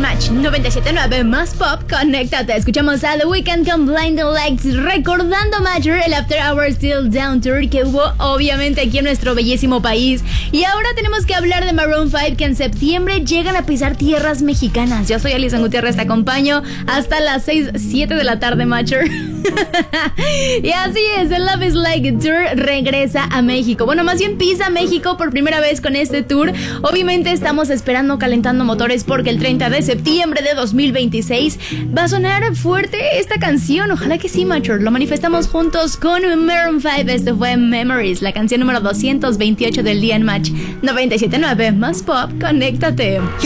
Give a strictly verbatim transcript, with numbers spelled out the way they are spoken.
Match noventa y siete punto nueve más pop, conéctate. Escuchamos a The Weeknd con Blinding Lights, recordando Major, el After Hours Still Down Tour que hubo obviamente aquí en nuestro bellísimo país. Y ahora tenemos que hablar de Maroon cinco, que en septiembre llegan a pisar tierras mexicanas. Yo soy Alison Gutiérrez, te acompaño hasta las seis, siete de la tarde, Major. Y así es, el Love is Like It Tour regresa a México. Bueno, más bien pisa México por primera vez con este tour. Obviamente estamos esperando, calentando motores, porque el treinta de septiembre de dos mil veintiséis va a sonar fuerte esta canción. Ojalá que sí, Major. Lo manifestamos juntos con Maroon cinco. Esto fue Memories, la canción número doscientos veintiocho del día en Match noventa y siete punto nueve más pop, conéctate.